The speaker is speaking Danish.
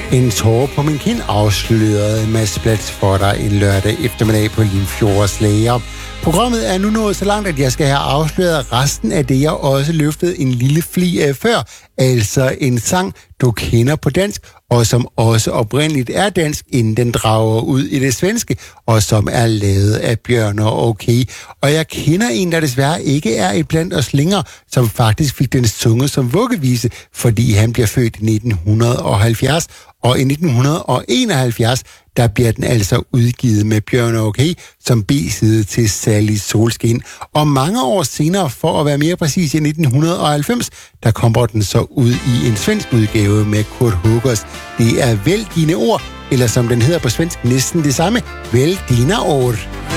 En tårer på min kind afslørede Mads Blats for dig en lørdag eftermiddag på Limfjords Lager. Programmet er nu nået så langt, at jeg skal have afsløret resten af det, jeg også løftede en lille fli af før. Altså en sang, du kender på dansk, og som også oprindeligt er dansk, inden den drager ud i det svenske, og som er lavet af Bjørn og Okay. Og jeg kender en, der desværre ikke er et blandt os længere, som faktisk fik den sunget som vuggevise, fordi han bliver født i 1970, og i 1971, der bliver den altså udgivet med Bjørn og Okay som B-side til Sally Solskin. Og mange år senere, for at være mere præcis i 1990, der kommer den så ud i en svensk udgave med Kurt Huggers. Det er Vælg dine ord, eller som den hedder på svensk næsten det samme, Vælg dina ord.